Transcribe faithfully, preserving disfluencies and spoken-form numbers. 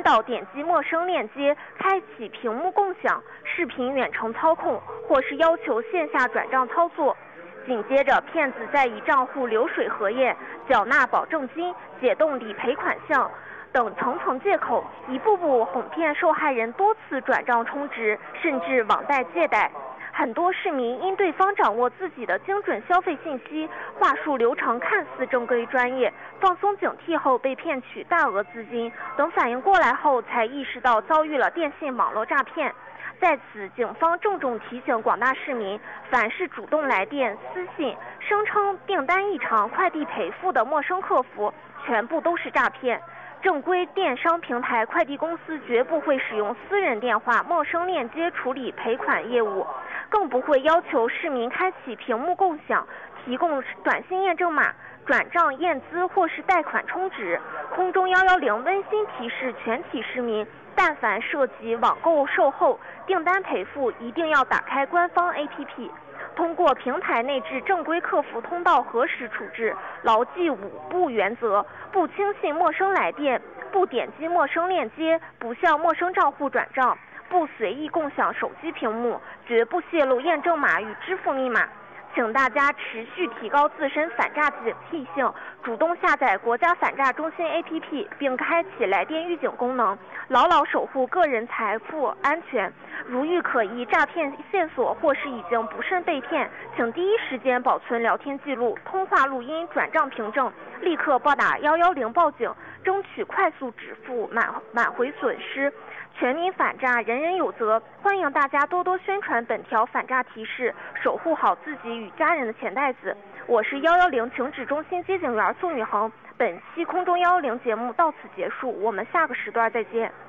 导点击陌生链接，开启屏幕共享、视频远程操控，或是要求线下转账操作。紧接着，骗子再以账户流水核验、缴纳保证金、解冻理赔款项等层层借口，一步步哄骗受害人多次转账充值，甚至网贷借贷。很多市民因对方掌握自己的精准消费信息，话术流程看似正规专业，放松警惕后被骗取大额资金，等反应过来后才意识到遭遇了电信网络诈骗。在此，警方郑重提醒广大市民，凡是主动来电、私信声称订单异常、快递赔付的陌生客服，全部都是诈骗。正规电商平台快递公司绝不会使用私人电话、陌生链接处理赔款业务，更不会要求市民开启屏幕共享、提供短信验证码、转账验资或是贷款充值。空中幺幺零温馨提示全体市民，但凡涉及网购售后、订单赔付，一定要打开官方 A P P， 通过平台内置正规客服通道核实处置，牢记五不原则：不轻信陌生来电，不点击陌生链接，不向陌生账户转账，不随意共享手机屏幕，绝不泄露验证码与支付密码。请大家持续提高自身反诈警惕性，主动下载国家反诈中心 A P P， 并开启来电预警功能，牢牢守护个人财富安全。如遇可疑诈骗线索或是已经不慎被骗，请第一时间保存聊天记录、通话录音、转账凭证，立刻拨打幺幺零报警，争取快速止付满满回损失。全民反诈，人人有责。欢迎大家多多宣传本条反诈提示，守护好自己与家人的钱袋子。我是幺幺零情治中心接警员宋宇恒。本期空中幺幺零节目到此结束，我们下个时段再见。